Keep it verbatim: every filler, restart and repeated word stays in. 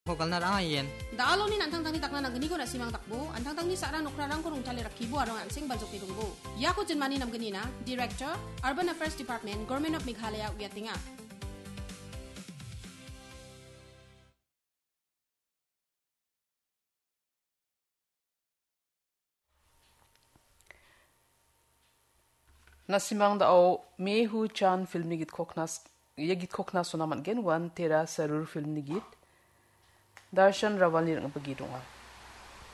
Hokal na rangayen. Daalo ni antang tang ni takna nang gani ko na simang takbo, antang tang ni sarang okrarang ko nung tali rakibo arong ansing banjok ni dungbo. Yako Junmani nam gani na, Director, Urban Affairs Department, Government of Meghalaya, Uyatinga. Nasimang dao mehu chan film nigit koknas yagit koknas sonaman gen wan tera sarur film nigit darshan rawal ni ng pagidunga.